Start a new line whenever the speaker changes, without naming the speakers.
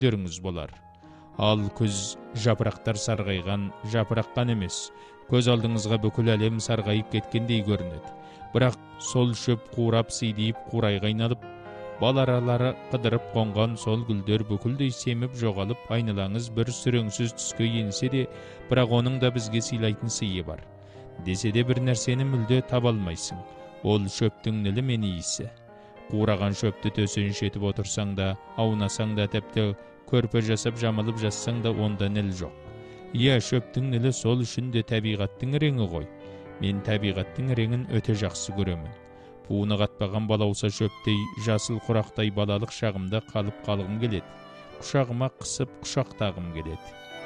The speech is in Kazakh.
көріңіз болар. Ал күз жапырақтар сарғайған, жапыраққан емес, көз алдыңызға бүкіл әлем сарғайып кеткендей көрінеді. Бірақ сол шөп қурап сидиіп қурайға айналып, бал аралары қыдырып қонған сол гүлдер бүкілдей семіп жоғалып, айналаңыз бір сүреңсіз түске енсе де, бірақ оның да бізге сыйлайтын сыйы бар. Десе де бір нәрсені мүлде таба алмайсың. Ол шөптің нілі мен иісі. Қураған шөпті төсен шетіп отырсаң да, аунасаң да, тіпті көрпе жасап жамылып жатсаң да, онда ніл жоқ. Иә, шөптің нілі сол үшін де табиғаттың реңі ғой. Мен табиғаттың реңін өте жақсы көремін. Буыны қатпаған балауса шөптей, жасыл құрақтай балалық шағымда қалып қалғым келеді. Құшағыма қысып құшақтағым келеді.